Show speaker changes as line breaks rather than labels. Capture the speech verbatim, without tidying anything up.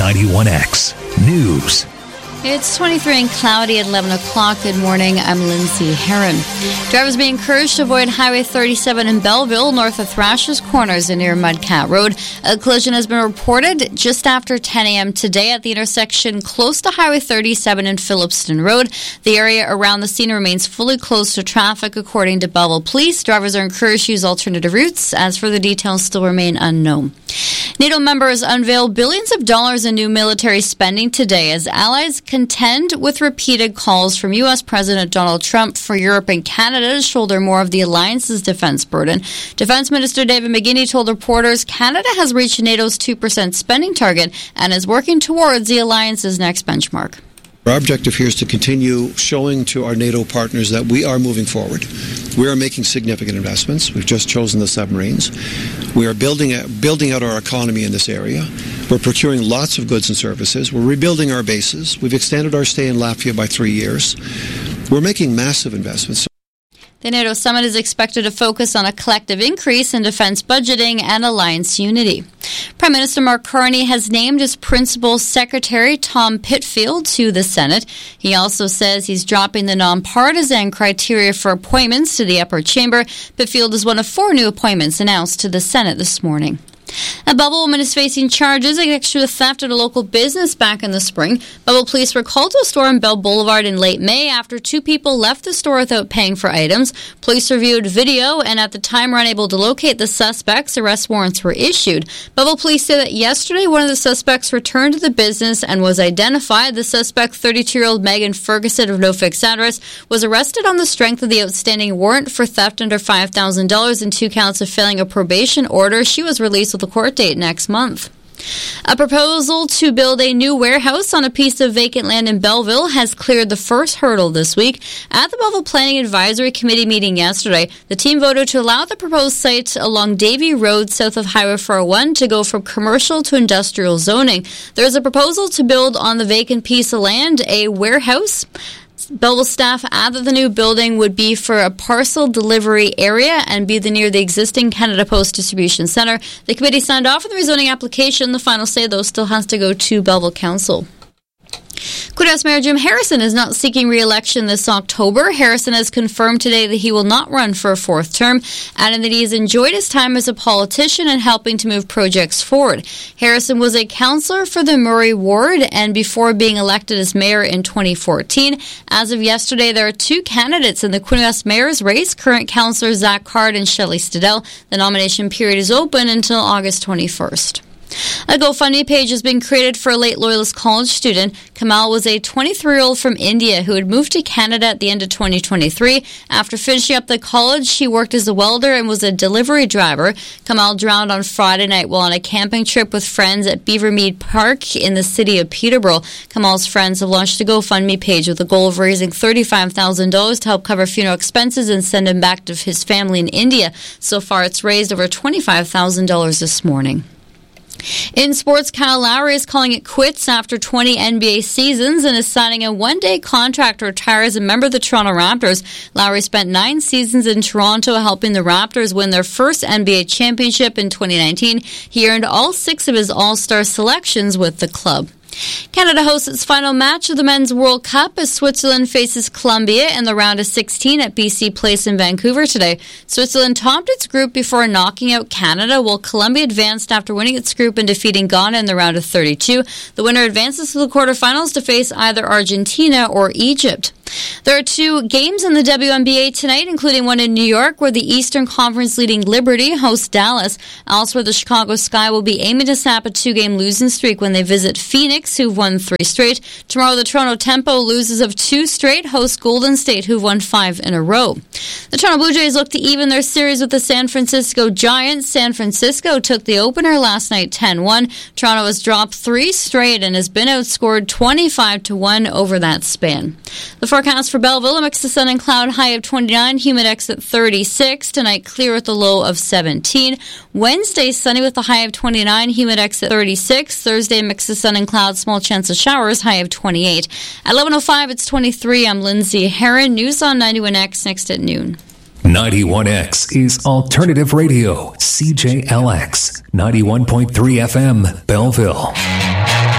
ninety-one X News.
It's twenty-three and cloudy at eleven o'clock. Good morning. I'm Lindsay Herron. Drivers be encouraged to avoid Highway thirty-seven in Belleville, north of Thrashers Corners and near Mudcat Road. A collision has been reported just after ten a.m. today at the intersection close to Highway thirty-seven and Phillipston Road. The area around the scene remains fully closed to traffic, according to Belleville Police. Drivers are encouraged to use alternative routes, as further details still remain unknown. NATO members unveiled billions of dollars in new military spending today as allies contend with repeated calls from U S. President Donald Trump for Europe and Canada to shoulder more of the alliance's defense burden. Defense Minister David McGuinty told reporters Canada has reached NATO's two percent spending target and is working towards the alliance's next benchmark.
Our objective here is to continue showing to our NATO partners that we are moving forward. We are making significant investments. We've just chosen the submarines. We are building building out our economy in this area. We're procuring lots of goods and services. We're rebuilding our bases. We've extended our stay in Latvia by three years. We're making massive investments.
The NATO summit is expected to focus on a collective increase in defense budgeting and alliance unity. Prime Minister Mark Carney has named his principal secretary, Tom Pitfield, to the Senate. He also says he's dropping the nonpartisan criteria for appointments to the upper chamber. Pitfield is one of four new appointments announced to the Senate this morning. A Belleville woman is facing charges in connection with theft at a local business back in the spring. Belleville police were called to a store on Bell Boulevard in late May after two people left the store without paying for items. Police reviewed video and at the time were unable to locate the suspects. Arrest warrants were issued. Belleville police say that yesterday one of the suspects returned to the business and was identified. The suspect, thirty-two-year-old Megan Ferguson of no fixed address, was arrested on the strength of the outstanding warrant for theft under five thousand dollars and two counts of failing a probation order. She was released with a court date next month. A proposal to build a new warehouse on a piece of vacant land in Belleville has cleared the first hurdle this week. At the Belleville Planning Advisory Committee meeting yesterday, the team voted to allow the proposed site along Davie Road south of Highway four oh one to go from commercial to industrial zoning. There is a proposal to build on the vacant piece of land a warehouse. Belleville staff add that the new building would be for a parcel delivery area and be the near the existing Canada Post Distribution Centre. The committee signed off on the rezoning application. The final say, though, still has to go to Belleville Council. Quintreras Mayor Jim Harrison is not seeking re-election this October. Harrison has confirmed today that he will not run for a fourth term, adding that he has enjoyed his time as a politician and helping to move projects forward. Harrison was a councillor for the Murray Ward and before being elected as mayor in twenty fourteen. As of yesterday, there are two candidates in the Quintreras mayor's race, current councillor Zach Card and Shelley Stedell. The nomination period is open until August twenty-first. A GoFundMe page has been created for a late Loyalist college student. Kamal was a twenty-three-year-old from India who had moved to Canada at the end of twenty twenty-three. After finishing up the college, he worked as a welder and was a delivery driver. Kamal drowned on Friday night while on a camping trip with friends at Beavermead Park in the city of Peterborough. Kamal's friends have launched a GoFundMe page with the goal of raising thirty-five thousand dollars to help cover funeral expenses and send him back to his family in India. So far, it's raised over twenty-five thousand dollars this morning. In sports, Kyle Lowry is calling it quits after twenty N B A seasons and is signing a one-day contract to retire as a member of the Toronto Raptors. Lowry spent nine seasons in Toronto helping the Raptors win their first N B A championship in twenty nineteen. He earned all six of his All-Star selections with the club. Canada hosts its final match of the Men's World Cup as Switzerland faces Colombia in the round of sixteen at B C Place in Vancouver today. Switzerland topped its group before knocking out Canada, while Colombia advanced after winning its group and defeating Ghana in the round of thirty-two. The winner advances to the quarterfinals to face either Argentina or Egypt. There are two games in the W N B A tonight, including one in New York, where the Eastern Conference leading Liberty hosts Dallas. Elsewhere, the Chicago Sky will be aiming to snap a two-game losing streak when they visit Phoenix, who've won three straight. Tomorrow, the Toronto Tempo loses of two straight, hosts Golden State, who've won five in a row. The Toronto Blue Jays look to even their series with the San Francisco Giants. San Francisco took the opener last night ten one. Toronto has dropped three straight and has been outscored twenty-five to one over that span. The forecast for Belleville, a mix of sun and cloud, high of twenty-nine, humidex at thirty-six. Tonight, clear with a low of seventeen. Wednesday, sunny with a high of twenty-nine, humidex at thirty-six. Thursday, mix of sun and cloud, small chance of showers, high of twenty-eight. At eleven oh five, it's twenty-three. I'm Lindsay Herron. News on ninety-one X next at noon.
ninety-one X is Alternative Radio, C J L X, ninety-one point three F M, Belleville.